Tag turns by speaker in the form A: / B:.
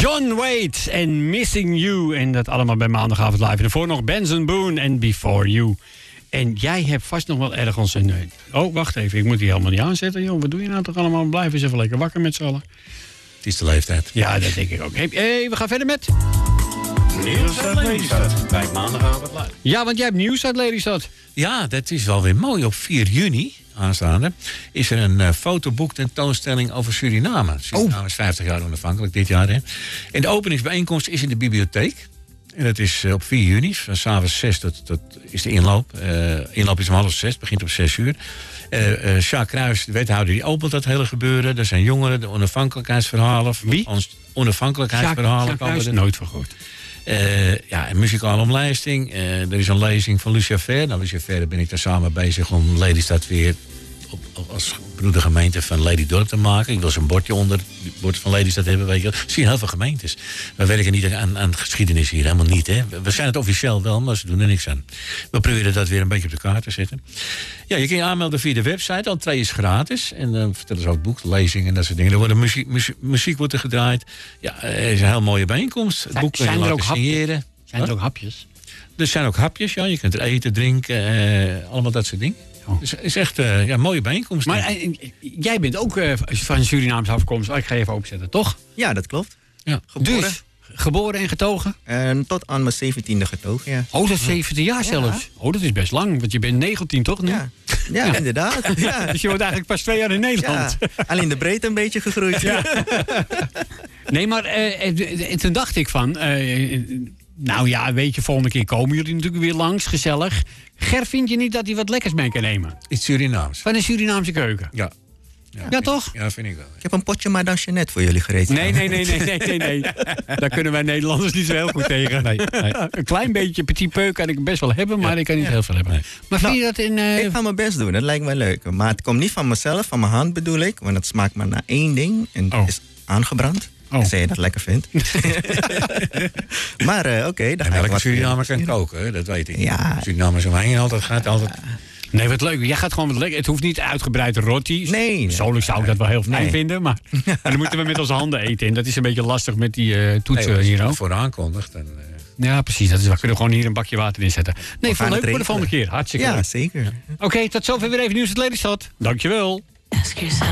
A: John Waite en Missing You. En dat allemaal bij Maandagavond Live. En daarvoor nog Benson Boone en Before You. En jij hebt vast nog wel ergens een... Oh, wacht even. Ik moet die helemaal niet aanzetten, joh. Wat doe je nou toch allemaal? Blijf eens even lekker wakker met z'n allen.
B: Het is de leeftijd.
A: Ja, dat denk ik ook. We gaan verder met...
C: Nieuws uit Lelystad. Bij Maandagavond Live.
A: Ja, want jij hebt nieuws uit Lelystad.
B: Ja, dat is wel weer mooi. Op 4 juni aanstaande is er een fotoboektentoonstelling over Suriname. Suriname is 50 jaar onafhankelijk dit jaar. Hè. En de openingsbijeenkomst is in de bibliotheek. En dat is op 4 juni, van s'avonds 6 tot is de inloop. Inloop is om 5:30, begint om 6 uur. Sjaak Kruis, de wethouder, die opent dat hele gebeuren. Er zijn jongeren, de onafhankelijkheidsverhalen.
A: Wie?
B: Onafhankelijkheidsverhalen.
A: Sjaak Kruis, nooit van gehoord.
B: Een muzikale omlijsting. Er is een lezing van Lucia Ver. Nou, Lucia Ver ben ik daar samen bezig om Lelystad weer als broedergemeente van Ladydorp te maken. Ik wil zo'n bordje onder het bord van Lelystad hebben. Weet je. Er zien heel veel gemeentes. We werken niet aan geschiedenis hier, helemaal niet. Hè. We zijn het officieel wel, maar ze doen er niks aan. We proberen dat weer een beetje op de kaart te zetten. Ja, je kan je aanmelden via de website. Entree is gratis. En dan vertellen ze ook het boek, lezingen en dat soort dingen. Er wordt muziek wordt er gedraaid. Ja, het is een heel mooie bijeenkomst. Het boek kun je laten signeren.
A: Zijn er ook hapjes?
B: Er zijn ook hapjes, ja. Je kunt er eten, drinken, allemaal dat soort dingen.
A: Oh.
B: Dus het is echt een mooie bijeenkomst.
A: Maar jij bent ook van Surinaamse afkomst. Ik ga even openzetten, toch?
D: Ja, dat klopt.
B: Ja.
D: Geboren.
A: Dus, geboren en getogen?
D: En tot aan mijn 17e getogen, ja.
A: Oh, dat is 17 jaar zelfs. Oh, dat is best lang, want je bent 19 toch nu?
D: Ja, inderdaad. Ja.
A: Dus je wordt eigenlijk pas 2 jaar in Nederland.
D: Ja, alleen de breedte een beetje gegroeid. Ja.
A: Nee, maar toen dacht ik van... nou ja, weet je, volgende keer komen jullie natuurlijk weer langs, gezellig. Ger, vind je niet dat hij wat lekkers mee kan nemen?
B: Iets Surinaams.
A: Van de Surinaamse keuken?
B: Ja.
A: Ja, toch?
B: Ja, vind ik wel.
D: Ik heb een potje Madame Jeanette voor jullie gereed.
A: Nee. Daar kunnen wij Nederlanders niet zo heel goed tegen. Nee. Een klein beetje petit peu kan ik best wel hebben, maar ik kan niet heel veel hebben. Nee. Maar vind je dat in...
D: Ik ga mijn best doen, dat lijkt me leuk. Maar het komt niet van mezelf, van mijn hand bedoel ik. Want het smaakt maar naar één ding en het is aangebrand. Als je dat lekker vindt. Maar oké, dan ga ik
B: welke
D: wat
B: Surinamer kan koken, dat weet ik.
D: Ja.
B: Surinamers omheen gaat altijd...
A: Nee, wat leuk. Jij gaat gewoon wat lekker. Het hoeft niet uitgebreid roti.
D: Nee.
A: Persoonlijk zou ik dat wel heel fijn vinden. Maar dan moeten we met onze handen eten. En dat is een beetje lastig met die toetsen hier ook.
B: Voor aankondigt. Dan,
A: ja, precies. Dat is, we kunnen gewoon hier een bakje water in zetten. Nee, van leuk voor de volgende keer. Hartstikke leuk.
D: Ja, zeker.
A: Oké, tot zover weer even nieuws uit Lelystad. Dankjewel.
E: Ask yourself.